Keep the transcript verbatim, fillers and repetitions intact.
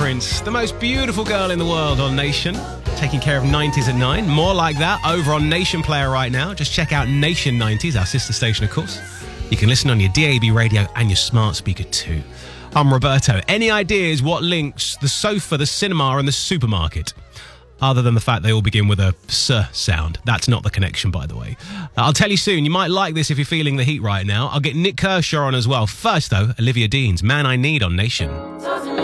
Prince, the most beautiful girl in the world on Nation. Taking care of nineties at nine. More like that over on Nation Player right now. Just check out Nation nineties, our sister station, of course. You can listen on your D A B radio and your smart speaker too. I'm Roberto. Any ideas what links the sofa, the cinema and the supermarket? Other than the fact they all begin with a S sound. That's not the connection, by the way. Uh, I'll tell you soon. You might like this if you're feeling the heat right now. I'll get Nick Kershaw on as well. First, though, Olivia Dean's Man I Need on Nation.